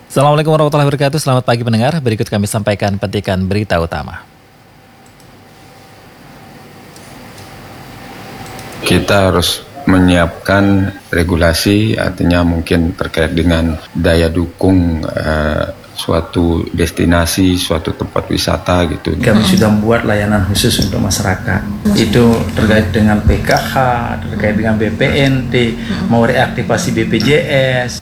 Assalamualaikum warahmatullahi wabarakatuh. Selamat pagi pendengar. Berikut kami sampaikan petikan berita utama. Kita harus menyiapkan regulasi, artinya mungkin terkait dengan daya dukung suatu destinasi, suatu tempat wisata gitu. Kami sudah membuat layanan khusus untuk masyarakat. Itu terkait dengan PKH, terkait dengan BPNT, mau reaktivasi BPJS.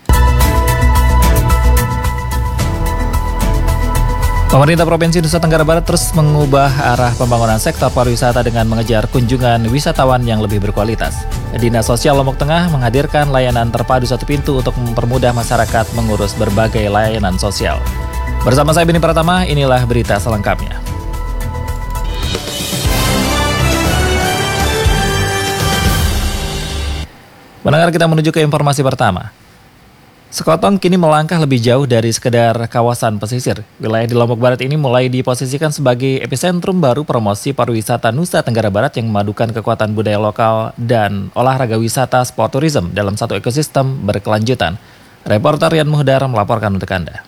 Pemerintah Provinsi Nusa Tenggara Barat terus mengubah arah pembangunan sektor pariwisata dengan mengejar kunjungan wisatawan yang lebih berkualitas. Dinas Sosial Lombok Tengah menghadirkan layanan terpadu satu pintu untuk mempermudah masyarakat mengurus berbagai layanan sosial. Bersama saya Beni Pratama, inilah berita selengkapnya. Mendengar, kita menuju ke informasi pertama. Sekotong kini melangkah lebih jauh dari sekedar kawasan pesisir. Wilayah di Lombok Barat ini mulai diposisikan sebagai epicentrum baru promosi pariwisata Nusa Tenggara Barat yang memadukan kekuatan budaya lokal dan olahraga wisata sport tourism dalam satu ekosistem berkelanjutan. Reporter Rian Muhdar melaporkan untuk Anda.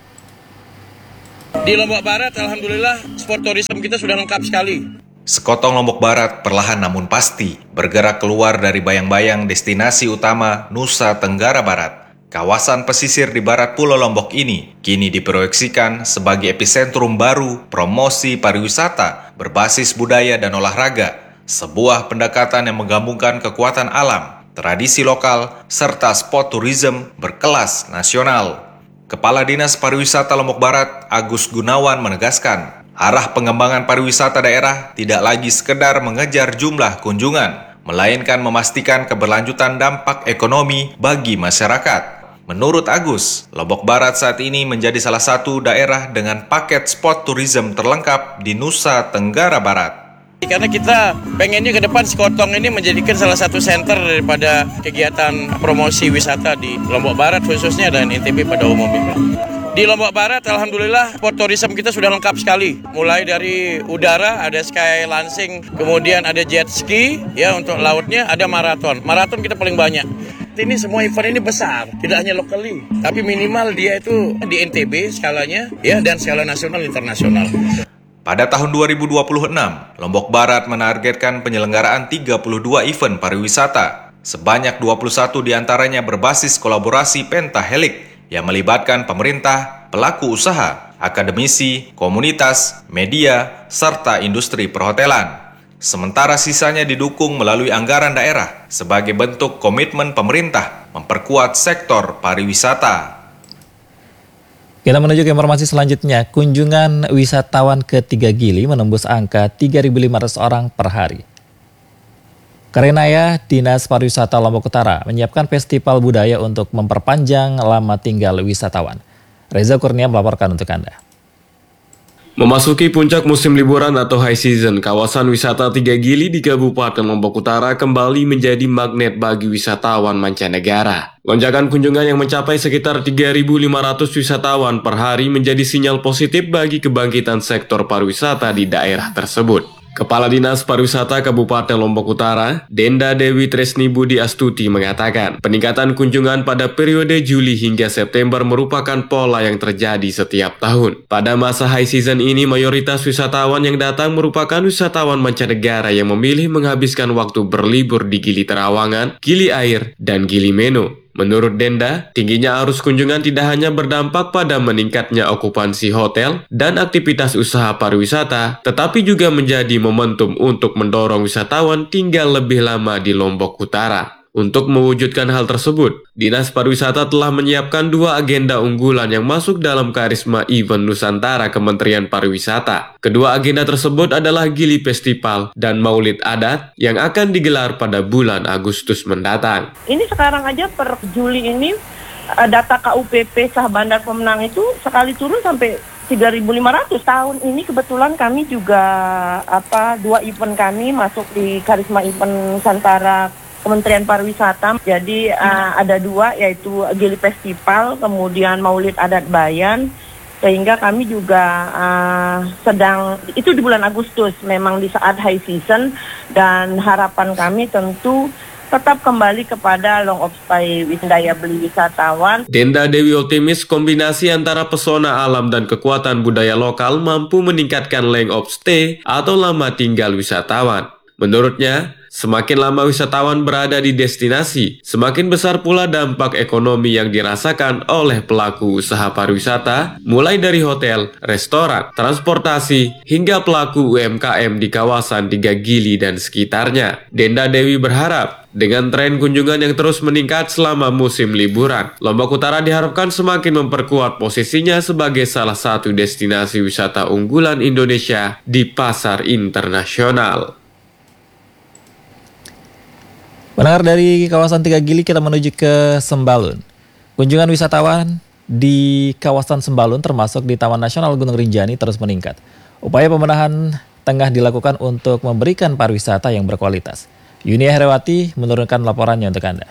Di Lombok Barat, alhamdulillah, sport tourism kita sudah lengkap sekali. Sekotong Lombok Barat perlahan namun pasti bergerak keluar dari bayang-bayang destinasi utama Nusa Tenggara Barat. Kawasan pesisir di barat Pulau Lombok ini kini diproyeksikan sebagai epicentrum baru promosi pariwisata berbasis budaya dan olahraga, sebuah pendekatan yang menggabungkan kekuatan alam, tradisi lokal, serta sport tourism berkelas nasional. Kepala Dinas Pariwisata Lombok Barat, Agus Gunawan menegaskan, arah pengembangan pariwisata daerah tidak lagi sekedar mengejar jumlah kunjungan, melainkan memastikan keberlanjutan dampak ekonomi bagi masyarakat. Menurut Agus, Lombok Barat saat ini menjadi salah satu daerah dengan paket sport tourism terlengkap di Nusa Tenggara Barat. Karena kita pengennya ke depan Sekotong ini menjadikan salah satu center daripada kegiatan promosi wisata di Lombok Barat khususnya dan NTB pada umumnya. Di Lombok Barat, alhamdulillah, sport tourism kita sudah lengkap sekali. Mulai dari udara, ada sky lansing, kemudian ada jet ski, ya untuk lautnya ada maraton. Maraton kita paling banyak. Ini semua event ini besar, tidak hanya lokali, tapi minimal dia itu di NTB skalanya, ya, dan skala nasional internasional. Pada tahun 2026, Lombok Barat menargetkan penyelenggaraan 32 event pariwisata. Sebanyak 21 diantaranya berbasis kolaborasi pentahelik yang melibatkan pemerintah, pelaku usaha, akademisi, komunitas, media, serta industri perhotelan. Sementara sisanya didukung melalui anggaran daerah sebagai bentuk komitmen pemerintah memperkuat sektor pariwisata. Kita menuju ke informasi selanjutnya. Kunjungan wisatawan ke Tiga Gili menembus angka 3.500 orang per hari. Karenaya, Dinas Pariwisata Lombok Utara menyiapkan festival budaya untuk memperpanjang lama tinggal wisatawan. Reza Kurnia melaporkan untuk Anda. Memasuki puncak musim liburan atau high season, kawasan wisata Tiga Gili di Kabupaten Lombok Utara kembali menjadi magnet bagi wisatawan mancanegara. Lonjakan kunjungan yang mencapai sekitar 3.500 wisatawan per hari menjadi sinyal positif bagi kebangkitan sektor pariwisata di daerah tersebut. Kepala Dinas Pariwisata Kabupaten Lombok Utara, Denda Dewi Tresni Budi Astuti mengatakan, peningkatan kunjungan pada periode Juli hingga September merupakan pola yang terjadi setiap tahun. Pada masa high season ini, mayoritas wisatawan yang datang merupakan wisatawan mancanegara yang memilih menghabiskan waktu berlibur di Gili Terawangan, Gili Air, dan Gili Meno. Menurut Denda, tingginya arus kunjungan tidak hanya berdampak pada meningkatnya okupansi hotel dan aktivitas usaha pariwisata, tetapi juga menjadi momentum untuk mendorong wisatawan tinggal lebih lama di Lombok Utara. Untuk mewujudkan hal tersebut, Dinas Pariwisata telah menyiapkan 2 agenda unggulan yang masuk dalam karisma event Nusantara Kementerian Pariwisata. Kedua agenda tersebut adalah Gili Festival dan Maulid Adat yang akan digelar pada bulan Agustus mendatang. Ini sekarang aja per Juli ini data KUPP sah bandar pemenang itu sekali turun sampai 3.500. Tahun ini kebetulan kami juga 2 event kami masuk di karisma event Nusantara Kementerian Pariwisata. Jadi ada 2, yaitu Gili Festival, kemudian Maulid Adat Bayan, sehingga kami juga sedang, itu di bulan Agustus, memang di saat high season, dan harapan kami tentu tetap kembali kepada long of stay daya beli wisatawan. Denda Dewi optimis kombinasi antara pesona alam dan kekuatan budaya lokal mampu meningkatkan length of stay atau lama tinggal wisatawan. Menurutnya, semakin lama wisatawan berada di destinasi, semakin besar pula dampak ekonomi yang dirasakan oleh pelaku usaha pariwisata, mulai dari hotel, restoran, transportasi, hingga pelaku UMKM di kawasan Tiga Gili dan sekitarnya. Denda Dewi berharap, dengan tren kunjungan yang terus meningkat selama musim liburan, Lombok Utara diharapkan semakin memperkuat posisinya sebagai salah satu destinasi wisata unggulan Indonesia di pasar internasional. Mendengar dari kawasan Tiga Gili, kita menuju ke Sembalun. Kunjungan wisatawan di kawasan Sembalun termasuk di Taman Nasional Gunung Rinjani terus meningkat. Upaya pembenahan tengah dilakukan untuk memberikan pariwisata yang berkualitas. Yunia Herewati menurunkan laporannya untuk Anda.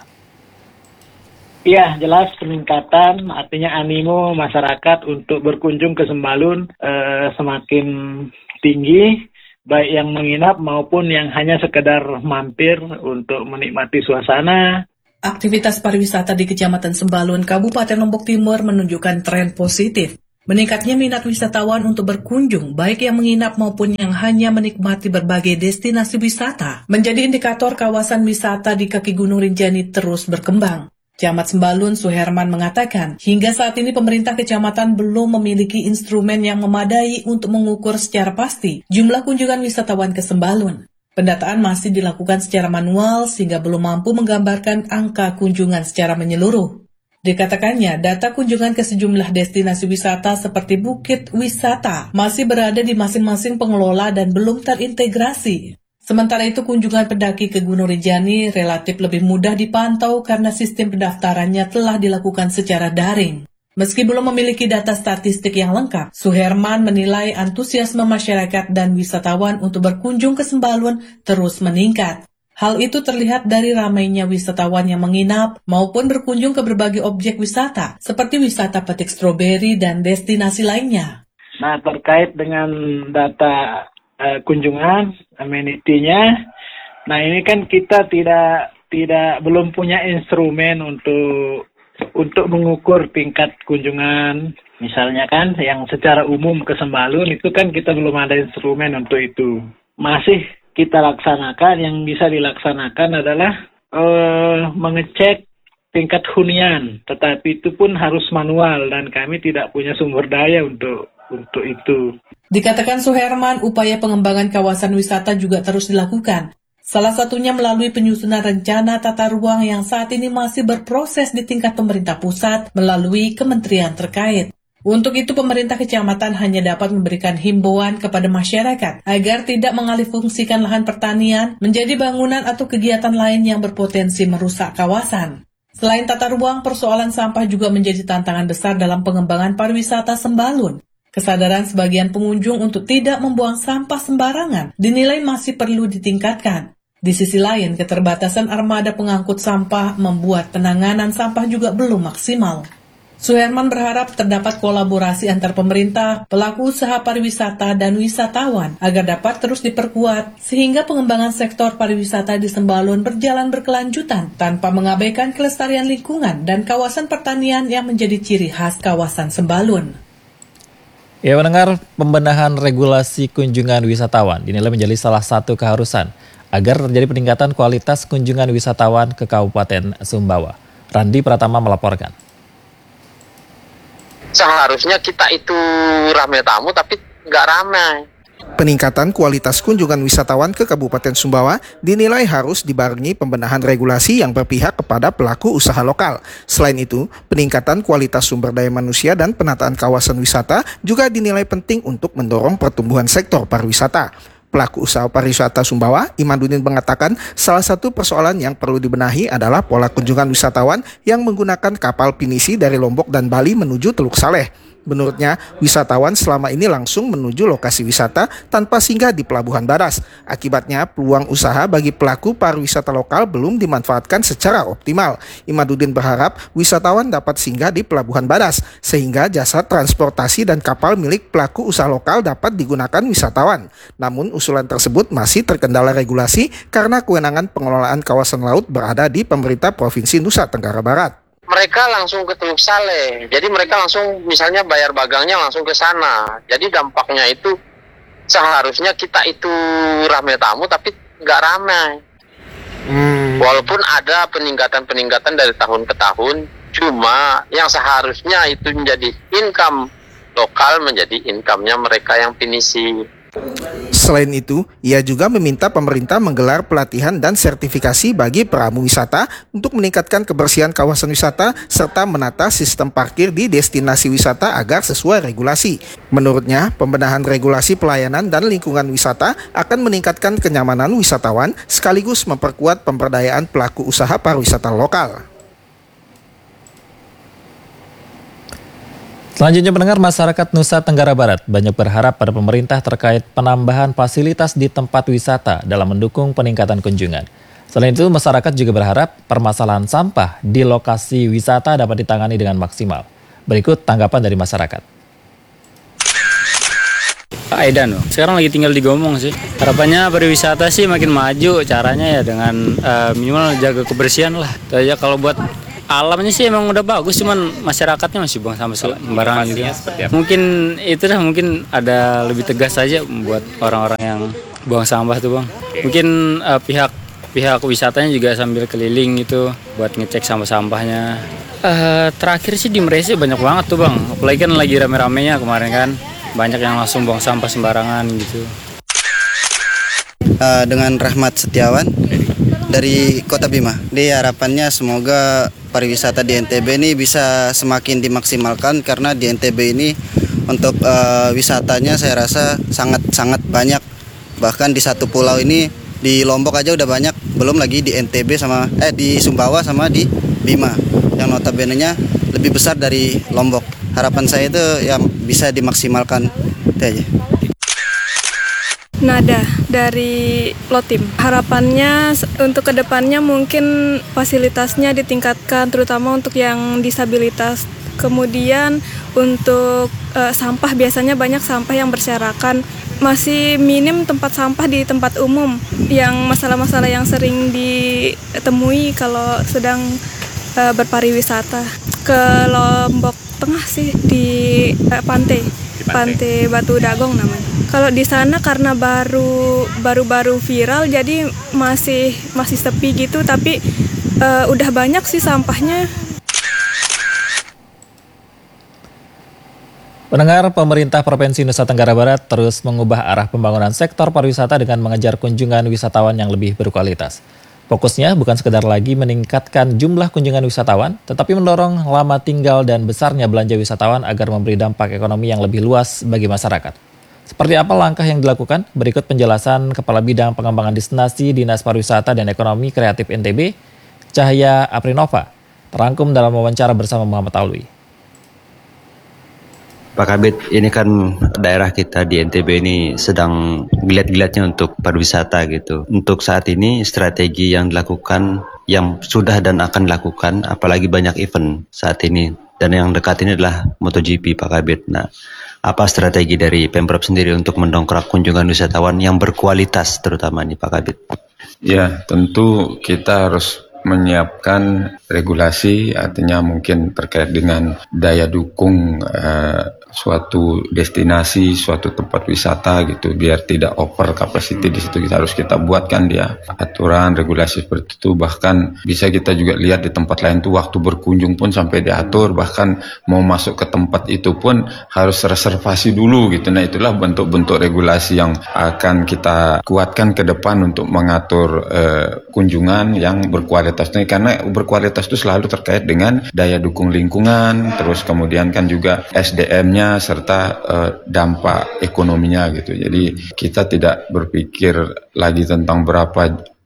Iya, jelas peningkatan, artinya animo masyarakat untuk berkunjung ke Sembalun semakin tinggi, baik yang menginap maupun yang hanya sekedar mampir untuk menikmati suasana. Aktivitas pariwisata di Kecamatan Sembalun, Kabupaten Lombok Timur menunjukkan tren positif. Meningkatnya minat wisatawan untuk berkunjung, baik yang menginap maupun yang hanya menikmati berbagai destinasi wisata, menjadi indikator kawasan wisata di kaki Gunung Rinjani terus berkembang. Camat Sembalun Suherman mengatakan, hingga saat ini pemerintah kecamatan belum memiliki instrumen yang memadai untuk mengukur secara pasti jumlah kunjungan wisatawan ke Sembalun. Pendataan masih dilakukan secara manual sehingga belum mampu menggambarkan angka kunjungan secara menyeluruh. Dikatakannya, data kunjungan ke sejumlah destinasi wisata seperti Bukit Wisata masih berada di masing-masing pengelola dan belum terintegrasi. Sementara itu, kunjungan pendaki ke Gunung Rinjani relatif lebih mudah dipantau karena sistem pendaftarannya telah dilakukan secara daring. Meski belum memiliki data statistik yang lengkap, Suherman menilai antusiasme masyarakat dan wisatawan untuk berkunjung ke Sembalun terus meningkat. Hal itu terlihat dari ramainya wisatawan yang menginap maupun berkunjung ke berbagai objek wisata, seperti wisata petik stroberi dan destinasi lainnya. Nah, terkait dengan data kunjungan, amenity-nya, nah ini kan kita belum punya instrumen untuk mengukur tingkat kunjungan, misalnya kan yang secara umum ke Sembalun itu kan kita belum ada instrumen untuk itu. Masih kita laksanakan, yang bisa dilaksanakan adalah mengecek tingkat hunian, tetapi itu pun harus manual dan kami tidak punya sumber daya untuk itu. Dikatakan Suherman, upaya pengembangan kawasan wisata juga terus dilakukan. Salah satunya melalui penyusunan rencana tata ruang yang saat ini masih berproses di tingkat pemerintah pusat melalui kementerian terkait. Untuk itu, pemerintah kecamatan hanya dapat memberikan himbauan kepada masyarakat agar tidak mengalihfungsikan lahan pertanian menjadi bangunan atau kegiatan lain yang berpotensi merusak kawasan. Selain tata ruang, persoalan sampah juga menjadi tantangan besar dalam pengembangan pariwisata Sembalun. Kesadaran sebagian pengunjung untuk tidak membuang sampah sembarangan dinilai masih perlu ditingkatkan. Di sisi lain, keterbatasan armada pengangkut sampah membuat penanganan sampah juga belum maksimal. Suherman berharap terdapat kolaborasi antar pemerintah, pelaku usaha pariwisata, dan wisatawan agar dapat terus diperkuat sehingga pengembangan sektor pariwisata di Sembalun berjalan berkelanjutan tanpa mengabaikan kelestarian lingkungan dan kawasan pertanian yang menjadi ciri khas kawasan Sembalun. Ya, mendengar pembenahan regulasi kunjungan wisatawan dinilai menjadi salah satu keharusan agar terjadi peningkatan kualitas kunjungan wisatawan ke Kabupaten Sumbawa. Randi Pratama melaporkan. Seharusnya kita itu ramai tamu tapi nggak ramai. Peningkatan kualitas kunjungan wisatawan ke Kabupaten Sumbawa dinilai harus dibarengi pembenahan regulasi yang berpihak kepada pelaku usaha lokal. Selain itu, peningkatan kualitas sumber daya manusia dan penataan kawasan wisata juga dinilai penting untuk mendorong pertumbuhan sektor pariwisata. Pelaku usaha pariwisata Sumbawa, Imaduddin mengatakan salah satu persoalan yang perlu dibenahi adalah pola kunjungan wisatawan yang menggunakan kapal pinisi dari Lombok dan Bali menuju Teluk Saleh. Menurutnya, wisatawan selama ini langsung menuju lokasi wisata tanpa singgah di Pelabuhan Baras. Akibatnya, peluang usaha bagi pelaku pariwisata lokal belum dimanfaatkan secara optimal. Imaduddin berharap wisatawan dapat singgah di Pelabuhan Baras, sehingga jasa transportasi dan kapal milik pelaku usaha lokal dapat digunakan wisatawan. Namun, usulan tersebut masih terkendala regulasi karena kewenangan pengelolaan kawasan laut berada di pemerintah Provinsi Nusa Tenggara Barat. Mereka langsung ke Teluk Saleh, jadi mereka langsung misalnya bayar bagangnya langsung ke sana. Jadi dampaknya itu seharusnya kita itu ramai tamu tapi nggak ramai. Walaupun ada peningkatan dari tahun ke tahun, cuma yang seharusnya itu menjadi income lokal menjadi income-nya mereka yang pinisi. Selain itu, ia juga meminta pemerintah menggelar pelatihan dan sertifikasi bagi pramu wisata untuk meningkatkan kebersihan kawasan wisata serta menata sistem parkir di destinasi wisata agar sesuai regulasi. Menurutnya, pembenahan regulasi pelayanan dan lingkungan wisata akan meningkatkan kenyamanan wisatawan sekaligus memperkuat pemberdayaan pelaku usaha pariwisata lokal. Selanjutnya pendengar, masyarakat Nusa Tenggara Barat banyak berharap pada pemerintah terkait penambahan fasilitas di tempat wisata dalam mendukung peningkatan kunjungan. Selain itu, masyarakat juga berharap permasalahan sampah di lokasi wisata dapat ditangani dengan maksimal. Berikut tanggapan dari masyarakat. Pak Aidan, sekarang lagi tinggal di Gomong sih. Harapannya pariwisata sih makin maju, caranya ya dengan minimal jaga kebersihan lah. Ya kalau buat alamnya sih emang udah bagus, cuman masyarakatnya masih buang sampah sembarangan gitu. Mungkin itu dah, mungkin ada lebih tegas saja buat orang-orang yang buang sampah tuh bang. Mungkin pihak wisatanya juga sambil keliling gitu buat ngecek sampah-sampahnya. Terakhir sih di Meresi banyak banget tuh bang, apalagi kan lagi rame-ramenya kemarin kan, banyak yang langsung buang sampah sembarangan gitu. Dengan Rahmat Setiawan dari Kota Bima. Harapannya semoga pariwisata di NTB ini bisa semakin dimaksimalkan karena di NTB ini untuk wisatanya saya rasa sangat banyak. Bahkan di satu pulau ini di Lombok aja udah banyak, belum lagi di NTB di Sumbawa sama di Bima yang notabene-nya lebih besar dari Lombok. Harapan saya itu yang bisa dimaksimalkan itu aja. Nada dari Lotim. Harapannya untuk kedepannya mungkin fasilitasnya ditingkatkan, terutama untuk yang disabilitas. Kemudian untuk sampah, biasanya banyak sampah yang berserakan. Masih minim tempat sampah di tempat umum. Yang masalah-masalah yang sering ditemui kalau sedang berpariwisata. Ke Lombok Tengah sih, di Pantai Batu Dagong namanya. Kalau di sana karena baru viral jadi masih sepi gitu, tapi udah banyak sih sampahnya. Pendengar, pemerintah Provinsi Nusa Tenggara Barat terus mengubah arah pembangunan sektor pariwisata dengan mengejar kunjungan wisatawan yang lebih berkualitas. Fokusnya bukan sekedar lagi meningkatkan jumlah kunjungan wisatawan, tetapi mendorong lama tinggal dan besarnya belanja wisatawan agar memberi dampak ekonomi yang lebih luas bagi masyarakat. Seperti apa langkah yang dilakukan? Berikut penjelasan Kepala Bidang Pengembangan Destinasi Dinas Pariwisata dan Ekonomi Kreatif NTB, Cahya Aprinova, terangkum dalam wawancara bersama Muhammad Alwi. Pak Kabit, ini kan daerah kita di NTB ini sedang gilat-gilatnya untuk pariwisata gitu. Untuk saat ini strategi yang dilakukan, yang sudah dan akan dilakukan, apalagi banyak event saat ini. Dan yang dekat ini adalah MotoGP Pak Kabit. Nah, apa strategi dari Pemprov sendiri untuk mendongkrak kunjungan wisatawan yang berkualitas terutama nih Pak Kabit? Ya, tentu kita harus menyiapkan regulasi, artinya mungkin terkait dengan daya dukung suatu destinasi, suatu tempat wisata gitu, biar tidak over capacity di situ. Kita buatkan dia aturan regulasi seperti itu. Bahkan bisa kita juga lihat di tempat lain tuh waktu berkunjung pun sampai diatur, bahkan mau masuk ke tempat itu pun harus reservasi dulu gitu. Nah, itulah bentuk-bentuk regulasi yang akan kita kuatkan ke depan untuk mengatur kunjungan yang berkualitas. Nah, karena berkualitas itu selalu terkait dengan daya dukung lingkungan, terus kemudian kan juga SDM-nya serta dampak ekonominya gitu. Jadi kita tidak berpikir lagi tentang berapa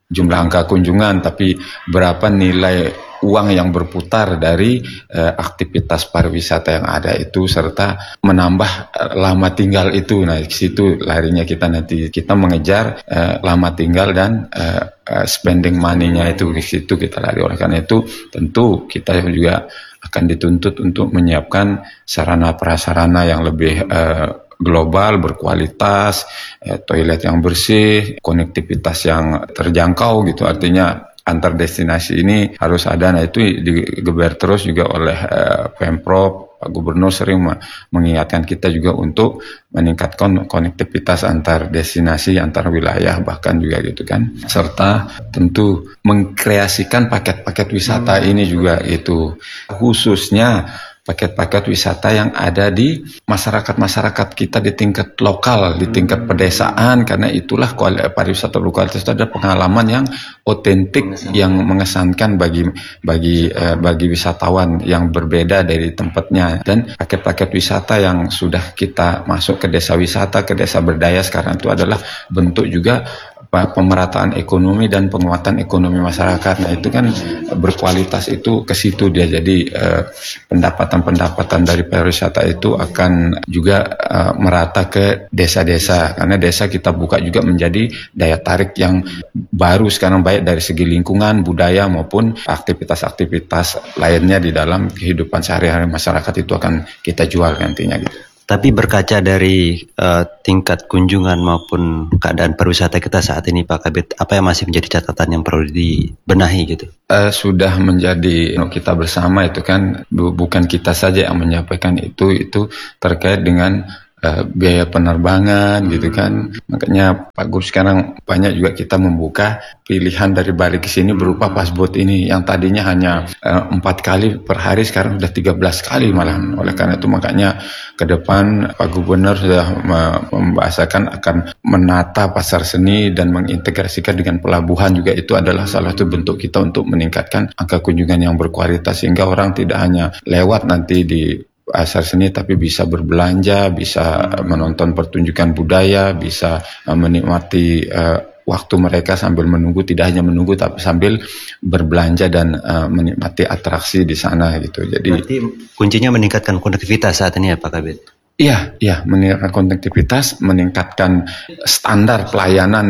jumlah angka kunjungan, tapi berapa nilai uang yang berputar dari aktivitas pariwisata yang ada itu, serta menambah lama tinggal itu. Nah, di situ larinya kita nanti. Kita mengejar lama tinggal dan spending money-nya itu, di situ kita lari. Oleh karena itu, tentu kita juga akan dituntut untuk menyiapkan sarana prasarana yang lebih global, berkualitas, toilet yang bersih, konektivitas yang terjangkau gitu. Artinya antar destinasi ini harus ada. Nah, itu digeber terus juga oleh Pemprov. Pak Gubernur sering mengingatkan kita juga untuk meningkatkan konektivitas antar destinasi, antar wilayah bahkan juga gitu kan. Serta tentu mengkreasikan paket-paket wisata ini juga itu, khususnya paket-paket wisata yang ada di masyarakat kita di tingkat lokal, di tingkat pedesaan, karena itulah pariwisata berkualitas itu ada pengalaman yang otentik, yang mengesankan bagi wisatawan yang berbeda dari tempatnya. Dan paket-paket wisata yang sudah kita masuk ke desa wisata, ke desa berdaya sekarang itu adalah bentuk juga pemerataan ekonomi dan penguatan ekonomi masyarakat. Nah, itu kan berkualitas, itu ke situ dia. Jadi pendapatan dari pariwisata itu akan juga merata ke desa-desa, karena desa kita buka juga menjadi daya tarik yang baru sekarang, baik dari segi lingkungan, budaya maupun aktivitas-aktivitas lainnya di dalam kehidupan sehari-hari masyarakat itu akan kita jual nantinya gitu. Tapi berkaca dari tingkat kunjungan maupun keadaan pariwisata kita saat ini, Pak Kabid, apa yang masih menjadi catatan yang perlu dibenahi gitu? Sudah menjadi kita bersama itu kan, bukan kita saja yang menyampaikan itu terkait dengan biaya penerbangan gitu kan. Makanya Pak Gub sekarang banyak juga kita membuka pilihan dari Bali ke sini berupa pasboat ini, yang tadinya hanya 4 kali per hari sekarang sudah 13 kali malahan. Oleh karena itu makanya ke depan Pak Gubernur sudah membahasakan akan menata pasar seni dan mengintegrasikan dengan pelabuhan juga. Itu adalah salah satu bentuk kita untuk meningkatkan angka kunjungan yang berkualitas, sehingga orang tidak hanya lewat nanti di pasar seni, tapi bisa berbelanja, bisa menonton pertunjukan budaya, bisa menikmati waktu mereka sambil menunggu, tidak hanya menunggu tapi sambil berbelanja dan menikmati atraksi di sana gitu. Jadi berarti kuncinya meningkatkan konektivitas saat ini ya Pak Kabid? Iya, meningkatkan konektivitas, meningkatkan standar pelayanan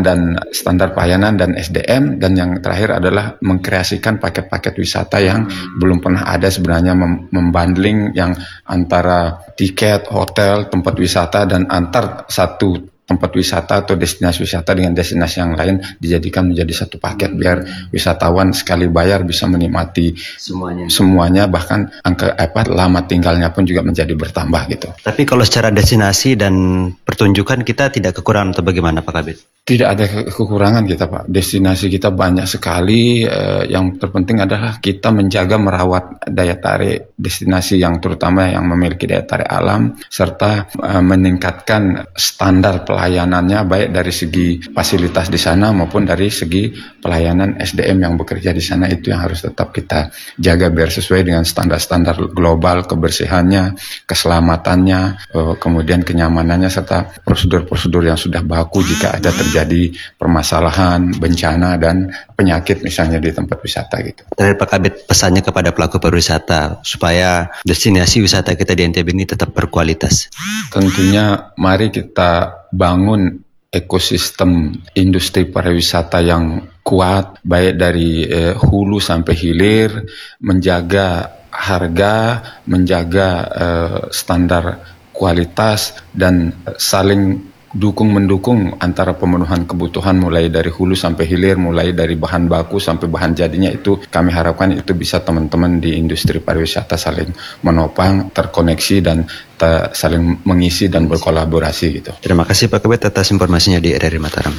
dan SDM, dan yang terakhir adalah mengkreasikan paket-paket wisata yang belum pernah ada sebenarnya, membundling yang antara tiket, hotel, tempat wisata, dan antar satu tempat wisata atau destinasi wisata dengan destinasi yang lain dijadikan menjadi satu paket, biar wisatawan sekali bayar bisa menikmati semuanya, bahkan angka lama tinggalnya pun juga menjadi bertambah gitu. Tapi kalau secara destinasi dan pertunjukan kita tidak kekurangan atau bagaimana Pak Kabid? Tidak ada kekurangan kita Pak, destinasi kita banyak sekali. Yang terpenting adalah kita menjaga merawat daya tarik destinasi yang terutama yang memiliki daya tarik alam, serta meningkatkan standar pelayanannya baik dari segi fasilitas di sana maupun dari segi pelayanan SDM yang bekerja di sana. Itu yang harus tetap kita jaga biar sesuai dengan standar-standar global, kebersihannya, keselamatannya, kemudian kenyamanannya, serta prosedur-prosedur yang sudah baku jika ada terjadi permasalahan, bencana dan penyakit misalnya di tempat wisata gitu. Dari Pak Kabid, pesannya kepada pelaku pariwisata supaya destinasi wisata kita di NTB ini tetap berkualitas. Tentunya mari kita bangun ekosistem industri pariwisata yang kuat, baik dari hulu sampai hilir, menjaga harga, menjaga standar kualitas, dan saling mendukung antara pemenuhan kebutuhan mulai dari hulu sampai hilir, mulai dari bahan baku sampai bahan jadinya. Itu kami harapkan itu bisa teman-teman di industri pariwisata saling menopang, terkoneksi, dan saling mengisi dan berkolaborasi gitu. Terima kasih Pak Kabid atas informasinya di RRI Mataram.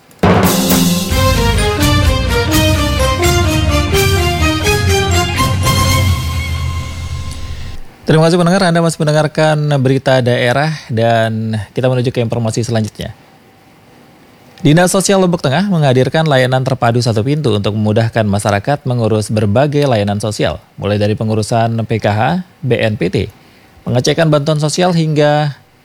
Terima kasih pendengar, Anda masih mendengarkan berita daerah dan kita menuju ke informasi selanjutnya. Dinas Sosial Lombok Tengah menghadirkan layanan terpadu satu pintu untuk memudahkan masyarakat mengurus berbagai layanan sosial, mulai dari pengurusan PKH, BNPT, pengecekan bantuan sosial hingga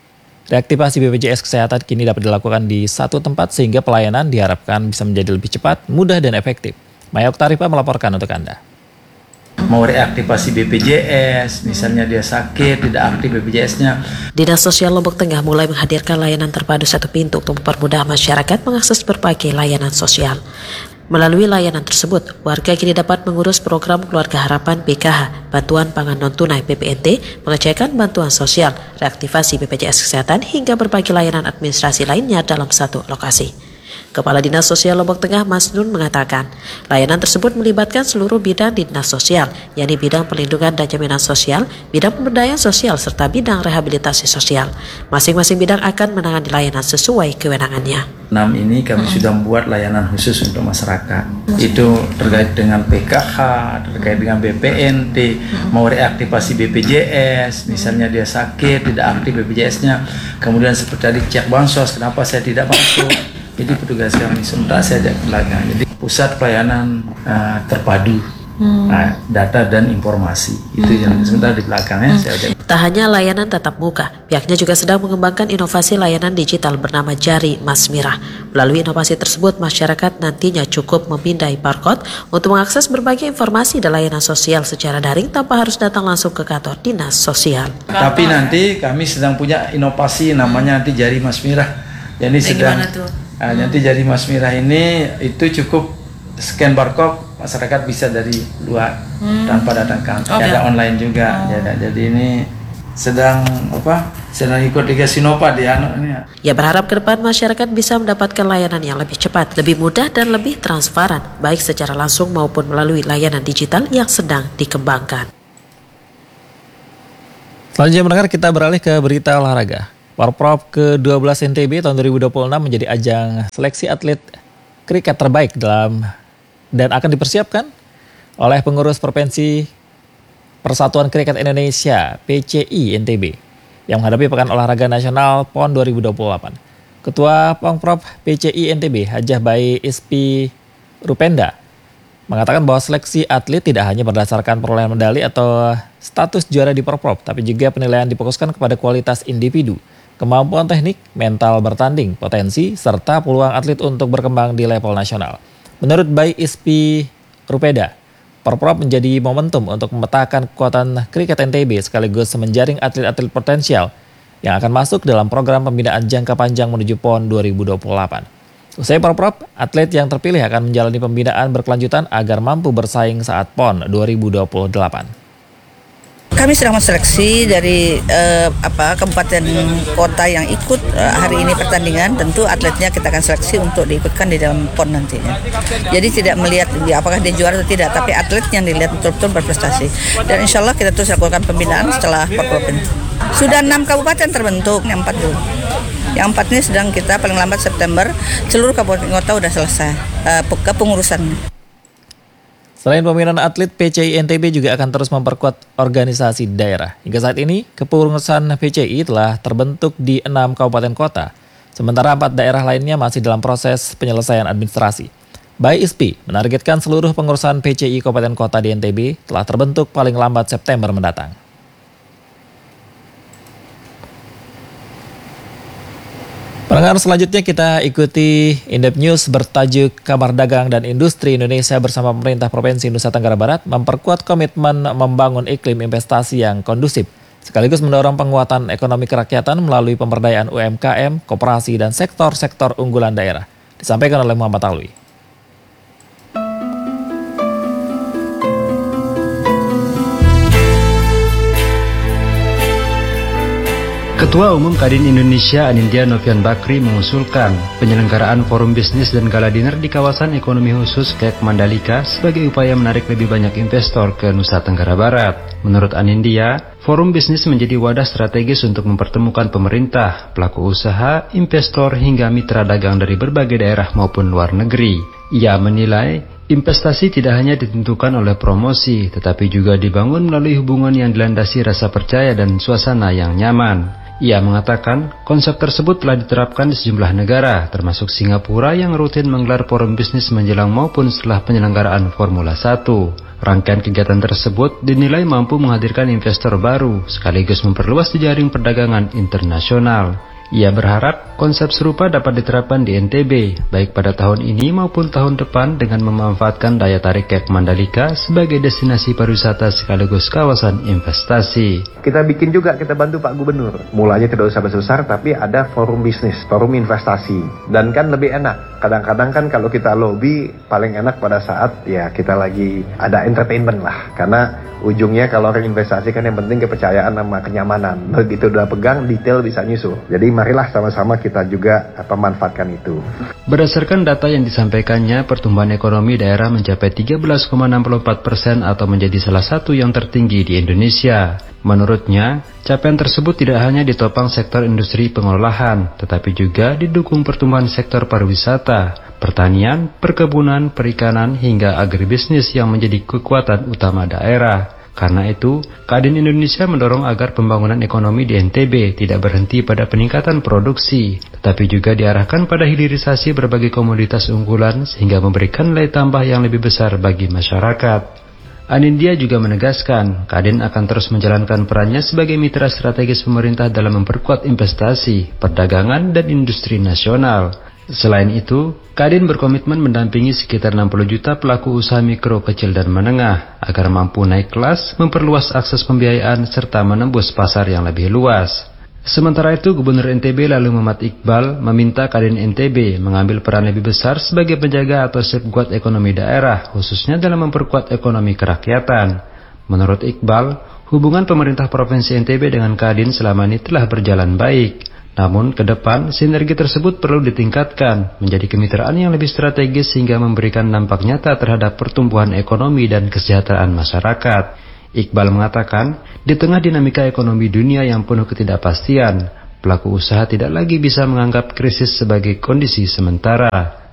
Reaktivasi BPJS Kesehatan kini dapat dilakukan di satu tempat sehingga pelayanan diharapkan bisa menjadi lebih cepat, mudah, dan efektif. Maya Oktaripa melaporkan untuk Anda. Mau reaktivasi BPJS, misalnya dia sakit, tidak aktif BPJS-nya. Dinas Sosial Lombok Tengah mulai menghadirkan layanan terpadu satu pintu untuk mempermudah masyarakat mengakses berbagai layanan sosial. Melalui layanan tersebut, warga kini dapat mengurus program Keluarga Harapan PKH, bantuan pangan non-tunai PPNT, pengecekan bantuan sosial, reaktivasi BPJS Kesehatan, hingga berbagai layanan administrasi lainnya dalam satu lokasi. Kepala Dinas Sosial Lombok Tengah Mas Nun mengatakan, layanan tersebut melibatkan seluruh bidang di Dinas Sosial, yakni bidang perlindungan dan jaminan sosial, bidang pemberdayaan sosial, serta bidang rehabilitasi sosial. Masing-masing bidang akan menangani layanan sesuai kewenangannya. 6 ini kami sudah membuat layanan khusus untuk masyarakat. Itu terkait dengan PKH, terkait dengan BPNT, mau reaktivasi BPJS, misalnya dia sakit, tidak aktif BPJS-nya, kemudian seperti tadi cek bansos, kenapa saya tidak masuk. Jadi petugas kami sementara saya ajak ke belakang. Jadi pusat pelayanan terpadu data dan informasi itu yang sementara di belakangnya saya ajak. Tak hanya layanan tatap muka, pihaknya juga sedang mengembangkan inovasi layanan digital bernama Jari Masmirah. Melalui inovasi tersebut, masyarakat nantinya cukup memindai barcode untuk mengakses berbagai informasi dan layanan sosial secara daring tanpa harus datang langsung ke kantor dinas sosial. Tapi nanti kami sedang punya inovasi namanya nanti Jari Masmirah. Jadi sedang nanti Jari Masmirah ini itu cukup scan barcode, masyarakat bisa dari luar tanpa datang ke kantor. Ada online juga. Jadi ini sedang ikut Liga Sinopa di ini. Ia berharap ke depan masyarakat bisa mendapatkan layanan yang lebih cepat, lebih mudah dan lebih transparan, baik secara langsung maupun melalui layanan digital yang sedang dikembangkan. Selanjutnya mendengar, kita beralih ke berita olahraga. Porprov ke-12 NTB tahun 2026 menjadi ajang seleksi atlet kriket terbaik dan akan dipersiapkan oleh pengurus Provinsi Persatuan Kriket Indonesia PCI NTB yang menghadapi Pekan Olahraga Nasional PON 2028. Ketua Porprov PCI NTB Hajah Bayi Ispi Rupenda mengatakan bahwa seleksi atlet tidak hanya berdasarkan perolehan medali atau status juara di Porprov, tapi juga penilaian difokuskan kepada kualitas individu, kemampuan teknik, mental bertanding, potensi, serta peluang atlet untuk berkembang di level nasional. Menurut Bayi Ispi Rupeda, Porprov menjadi momentum untuk memetakan kekuatan kriket NTB sekaligus menjaring atlet-atlet potensial yang akan masuk dalam program pembinaan jangka panjang menuju PON 2028. Usai Porprov, atlet yang terpilih akan menjalani pembinaan berkelanjutan agar mampu bersaing saat PON 2028. Kami sedang menseleksi dari kabupaten kota yang ikut hari ini pertandingan. Tentu atletnya kita akan seleksi untuk diikutkan di dalam PON nantinya. Jadi tidak melihat apakah dia juara atau tidak, tapi atletnya yang dilihat betul-betul berprestasi. Dan insya Allah kita terus lakukan pembinaan setelah Porprov ini. Sudah 6 kabupaten terbentuk, yang 4 dulu. Yang 4 ini sedang kita paling lambat September, seluruh kabupaten kota sudah selesai kepengurusannya. Selain pembinaan atlet, PCI NTB juga akan terus memperkuat organisasi daerah. Hingga saat ini, kepengurusan PCI telah terbentuk di 6 kabupaten kota, sementara 4 daerah lainnya masih dalam proses penyelesaian administrasi. Bayi Ispi menargetkan seluruh pengurusan PCI kabupaten kota di NTB telah terbentuk paling lambat September mendatang. Pendengar, selanjutnya kita ikuti In-Depth News bertajuk Kamar Dagang dan Industri Indonesia bersama pemerintah Provinsi Nusa Tenggara Barat memperkuat komitmen membangun iklim investasi yang kondusif, sekaligus mendorong penguatan ekonomi kerakyatan melalui pemberdayaan UMKM, koperasi, dan sektor-sektor unggulan daerah. Disampaikan oleh Muhammad Alwi. Ketua Umum Kadin Indonesia Anindya Novian Bakri mengusulkan penyelenggaraan forum bisnis dan gala dinner di kawasan ekonomi khusus Kek Mandalika sebagai upaya menarik lebih banyak investor ke Nusa Tenggara Barat. Menurut Anindya, forum bisnis menjadi wadah strategis untuk mempertemukan pemerintah, pelaku usaha, investor hingga mitra dagang dari berbagai daerah maupun luar negeri. Ia menilai investasi tidak hanya ditentukan oleh promosi, tetapi juga dibangun melalui hubungan yang dilandasi rasa percaya dan suasana yang nyaman. Ia mengatakan konsep tersebut telah diterapkan di sejumlah negara, termasuk Singapura yang rutin menggelar forum bisnis menjelang maupun setelah penyelenggaraan Formula 1. Rangkaian kegiatan tersebut dinilai mampu menghadirkan investor baru, sekaligus memperluas jejaring perdagangan internasional. Ia berharap konsep serupa dapat diterapkan di NTB, baik pada tahun ini maupun tahun depan dengan memanfaatkan daya tarik Kek Mandalika sebagai destinasi pariwisata sekaligus kawasan investasi. Kita bikin juga, kita bantu Pak Gubernur. Mulanya tidak usah besar, tapi ada forum bisnis, forum investasi. Dan kan lebih enak. Kadang-kadang kan kalau kita lobby, paling enak pada saat ya kita lagi ada entertainment lah. Karena ujungnya kalau orang investasi kan yang penting kepercayaan sama kenyamanan. Begitu udah pegang, detail bisa nyusul. Jadi marilah sama-sama kita juga manfaatkan itu. Berdasarkan data yang disampaikannya, pertumbuhan ekonomi daerah mencapai 13,64% atau menjadi salah satu yang tertinggi di Indonesia. Menurutnya, capaian tersebut tidak hanya ditopang sektor industri pengolahan, tetapi juga didukung pertumbuhan sektor pariwisata, pertanian, perkebunan, perikanan, hingga agribisnis yang menjadi kekuatan utama daerah. Karena itu, Kadin Indonesia mendorong agar pembangunan ekonomi di NTB tidak berhenti pada peningkatan produksi, tetapi juga diarahkan pada hilirisasi berbagai komoditas unggulan sehingga memberikan nilai tambah yang lebih besar bagi masyarakat. Anindya juga menegaskan, Kadin akan terus menjalankan perannya sebagai mitra strategis pemerintah dalam memperkuat investasi, perdagangan, dan industri nasional. Selain itu, Kadin berkomitmen mendampingi sekitar 60 juta pelaku usaha mikro, kecil, dan menengah agar mampu naik kelas, memperluas akses pembiayaan, serta menembus pasar yang lebih luas. Sementara itu, Gubernur NTB lalu Muhammad Iqbal meminta Kadin NTB mengambil peran lebih besar sebagai penjaga atau safeguard ekonomi daerah, khususnya dalam memperkuat ekonomi kerakyatan. Menurut Iqbal, hubungan pemerintah Provinsi NTB dengan Kadin selama ini telah berjalan baik. Namun, ke depan, sinergi tersebut perlu ditingkatkan, menjadi kemitraan yang lebih strategis sehingga memberikan dampak nyata terhadap pertumbuhan ekonomi dan kesejahteraan masyarakat. Iqbal mengatakan, di tengah dinamika ekonomi dunia yang penuh ketidakpastian, pelaku usaha tidak lagi bisa menganggap krisis sebagai kondisi sementara.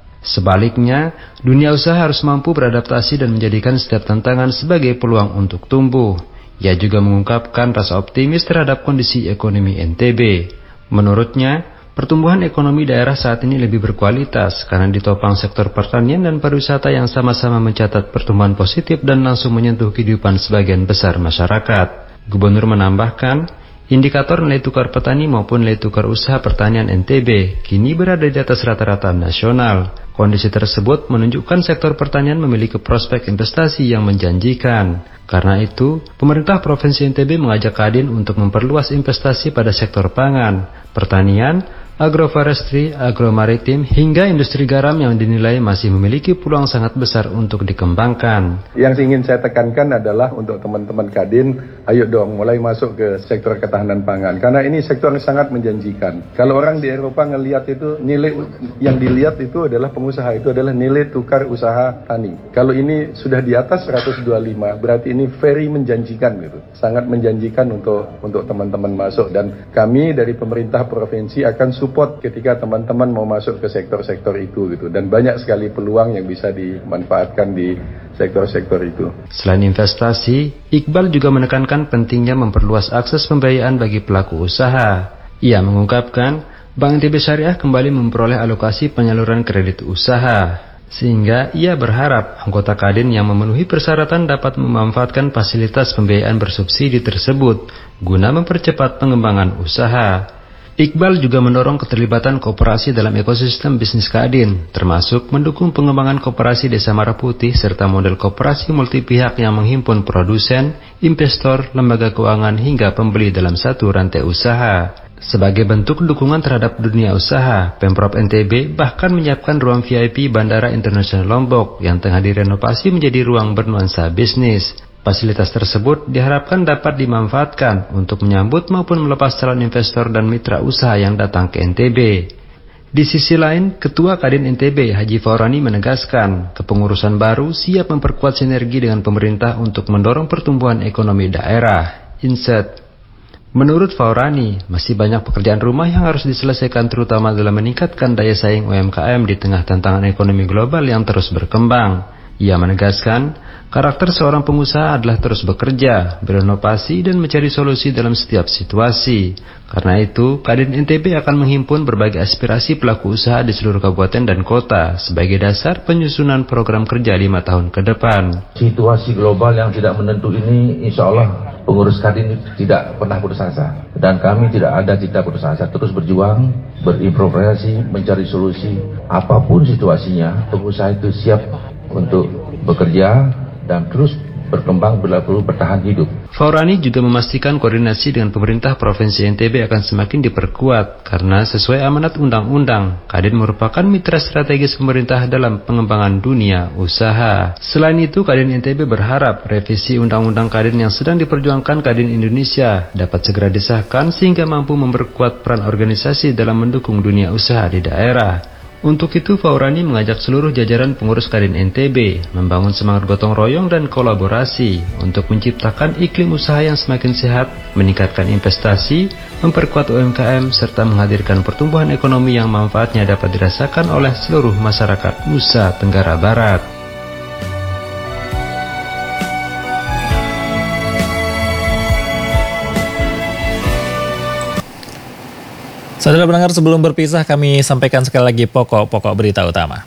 Sebaliknya, dunia usaha harus mampu beradaptasi dan menjadikan setiap tantangan sebagai peluang untuk tumbuh. Ia juga mengungkapkan rasa optimis terhadap kondisi ekonomi NTB. Menurutnya, pertumbuhan ekonomi daerah saat ini lebih berkualitas karena ditopang sektor pertanian dan pariwisata yang sama-sama mencatat pertumbuhan positif dan langsung menyentuh kehidupan sebagian besar masyarakat. Gubernur menambahkan, indikator nilai tukar petani maupun nilai tukar usaha pertanian NTB kini berada di atas rata-rata nasional. Kondisi tersebut menunjukkan sektor pertanian memiliki prospek investasi yang menjanjikan. Karena itu, pemerintah Provinsi NTB mengajak Kadin untuk memperluas investasi pada sektor pangan, pertanian, agroforestry, agromaritim, hingga industri garam yang dinilai masih memiliki peluang sangat besar untuk dikembangkan. Yang ingin saya tekankan adalah untuk teman-teman Kadin, ayo dong mulai masuk ke sektor ketahanan pangan. Karena ini sektor yang sangat menjanjikan. Kalau orang di Eropa ngelihat itu, nilai yang dilihat itu adalah pengusaha, itu adalah nilai tukar usaha tani. Kalau ini sudah di atas 125, berarti ini very menjanjikan gitu. Sangat menjanjikan untuk teman-teman masuk. Dan kami dari pemerintah provinsi akan support ketika teman-teman mau masuk ke sektor-sektor itu gitu, dan banyak sekali peluang yang bisa dimanfaatkan di sektor-sektor itu. Selain investasi, Iqbal juga menekankan pentingnya memperluas akses pembiayaan bagi pelaku usaha. Ia mengungkapkan, Bank NTB Syariah kembali memperoleh alokasi penyaluran kredit usaha, sehingga ia berharap anggota Kadin yang memenuhi persyaratan dapat memanfaatkan fasilitas pembiayaan bersubsidi tersebut guna mempercepat pengembangan usaha. Iqbal juga mendorong keterlibatan koperasi dalam ekosistem bisnis Kadin, termasuk mendukung pengembangan koperasi Desa Merah Putih serta model koperasi multipihak yang menghimpun produsen, investor, lembaga keuangan hingga pembeli dalam satu rantai usaha. Sebagai bentuk dukungan terhadap dunia usaha, Pemprov NTB bahkan menyiapkan ruang VIP Bandara Internasional Lombok yang tengah direnovasi menjadi ruang bernuansa bisnis. Fasilitas tersebut diharapkan dapat dimanfaatkan untuk menyambut maupun melepas calon investor dan mitra usaha yang datang ke NTB. Di sisi lain, Ketua Kadin NTB Haji Faurani menegaskan, kepengurusan baru siap memperkuat sinergi dengan pemerintah untuk mendorong pertumbuhan ekonomi daerah. Inset. Menurut Faurani, masih banyak pekerjaan rumah yang harus diselesaikan terutama dalam meningkatkan daya saing UMKM di tengah tantangan ekonomi global yang terus berkembang. Ia menegaskan, karakter seorang pengusaha adalah terus bekerja, berinovasi, dan mencari solusi dalam setiap situasi. Karena itu, Kadin NTB akan menghimpun berbagai aspirasi pelaku usaha di seluruh kabupaten dan kota sebagai dasar penyusunan program kerja 5 tahun ke depan. Situasi global yang tidak menentu ini, insya Allah pengurus Kadin tidak pernah putus asa. Dan kami tidak putus asa, terus berjuang, berimprovisasi, mencari solusi. Apapun situasinya, pengusaha itu siap untuk bekerja dan terus berkembang bila perlu bertahan hidup. Faurani juga memastikan koordinasi dengan pemerintah Provinsi NTB akan semakin diperkuat karena sesuai amanat undang-undang, Kadin merupakan mitra strategis pemerintah dalam pengembangan dunia usaha. Selain itu, Kadin NTB berharap revisi undang-undang Kadin yang sedang diperjuangkan Kadin Indonesia dapat segera disahkan sehingga mampu memperkuat peran organisasi dalam mendukung dunia usaha di daerah. Untuk itu, Faurani mengajak seluruh jajaran pengurus Kadin NTB membangun semangat gotong royong dan kolaborasi untuk menciptakan iklim usaha yang semakin sehat, meningkatkan investasi, memperkuat UMKM, serta menghadirkan pertumbuhan ekonomi yang manfaatnya dapat dirasakan oleh seluruh masyarakat Nusa Tenggara Barat. Saudara pendengar, sebelum berpisah kami sampaikan sekali lagi pokok-pokok berita utama.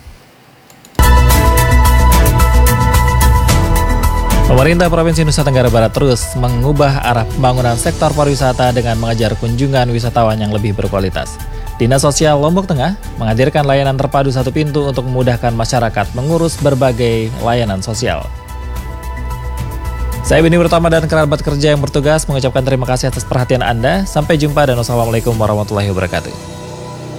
Pemerintah Provinsi Nusa Tenggara Barat terus mengubah arah pembangunan sektor pariwisata dengan mengejar kunjungan wisatawan yang lebih berkualitas. Dinas Sosial Lombok Tengah menghadirkan layanan terpadu satu pintu untuk memudahkan masyarakat mengurus berbagai layanan sosial. Saya Beni Pratama dan kerabat kerja yang bertugas mengucapkan terima kasih atas perhatian Anda. Sampai jumpa dan wassalamualaikum warahmatullahi wabarakatuh.